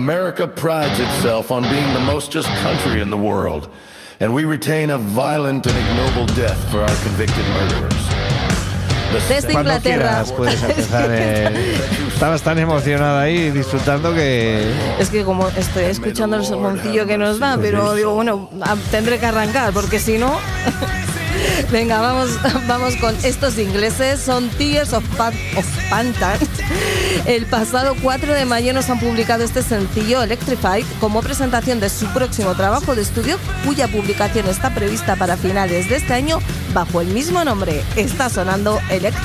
America prides itself on being the most just country in the world, and we retain a violent and ignoble death for our convicted murderers. Desde Cuando Inglaterra. quieras puedes empezar. Estabas tan emocionada ahí disfrutando que... Es que como estoy escuchando el sermoncillo que nos da, pero digo, bueno, tendré que arrancar, porque si no... Venga, vamos con estos ingleses. Son Tears of Pantan. El pasado 4 de mayo nos han publicado este sencillo Electrified como presentación de su próximo trabajo de estudio, cuya publicación está prevista para finales de este año bajo el mismo nombre. Está sonando Electrified.